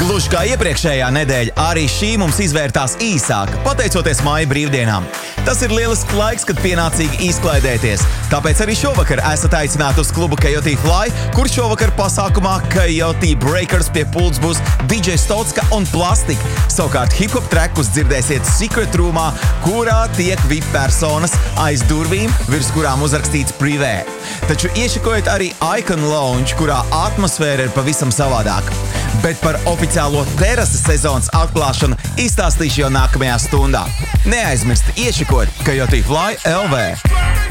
Gluži kā iepriekšējā nedēļa, arī šī mums izvērtās īsāka, pateicoties māja brīvdienām. Tas ir lielisks laiks, kad pienācīgi izklaidēties. Tāpēc arī šovakar esat aicināti uz klubu Coyote Fly, kur šovakar pasākumā Coyote Breakers pie pults būs DJ Stotska un Plastik. Savukārt hip-hop trekus dzirdēsiet Secret Roomā, kurā tiek VIP personas aiz durvīm, virs kurām uzrakstīts privē. Taču iešakojiet arī Icon Lounge, kurā atmosfēra ir pavisam savādāka. Bet par oficiālo terases sezonas atklāšanu izstāstīšu jau nākamajā stundā. Neaizmirst iešakot Coyote Fly LV.